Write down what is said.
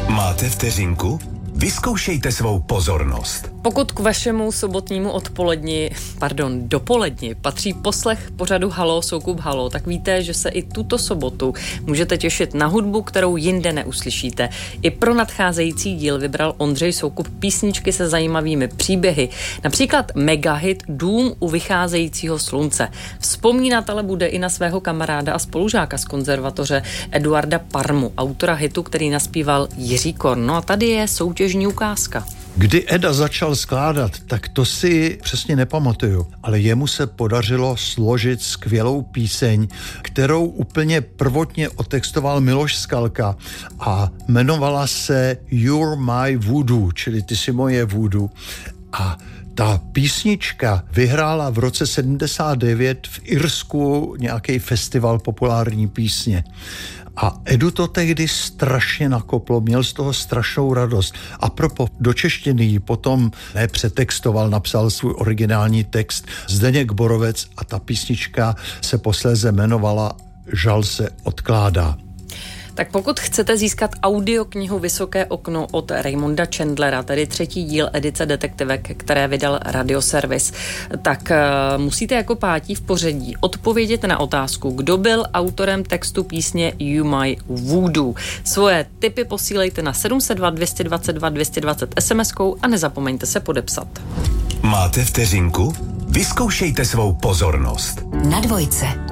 Máte vteřinku? Vyzkoušejte svou pozornost. Pokud k vašemu sobotnímu dopoledni patří poslech pořadu Haló Soukup Haló, tak víte, že se i tuto sobotu můžete těšit na hudbu, kterou jinde neuslyšíte. I pro nadcházející díl vybral Ondřej Soukup písničky se zajímavými příběhy. Například megahit Dům u vycházejícího slunce. Vzpomínat ale bude i na svého kamaráda a spolužáka z konzervatoře Eduarda Parmu, autora hitu, který naspíval Jiří Korn. No a tady je soutěžní ukázka. Kdy Eda začal skládat, tak to si přesně nepamatuju, ale jemu se podařilo složit skvělou píseň, kterou úplně prvotně otextoval Miloš Skalka a jmenovala se You're My Voodoo, čili ty jsi moje voodoo. A ta písnička vyhrála v roce 79 v Irsku nějaký festival populární písně. A Edu to tehdy strašně nakoplo, měl z toho strašnou radost. A propo, do češtiny ji potom přetextoval, napsal svůj originální text Zdeněk Borovec a ta písnička se posléze jmenovala Žal se odkládá. Tak pokud chcete získat audioknihu Vysoké okno od Raymonda Chandlera, tedy 3. díl edice detektivek, které vydal Radioservis, tak musíte jako pátí v pořadí odpovědět na otázku, kdo byl autorem textu písně You My Voodoo. Svoje tipy posílejte na 702 222 220 SMS-kou a nezapomeňte se podepsat. Máte vteřinku? Vyzkoušejte svou pozornost. Na Dvojce.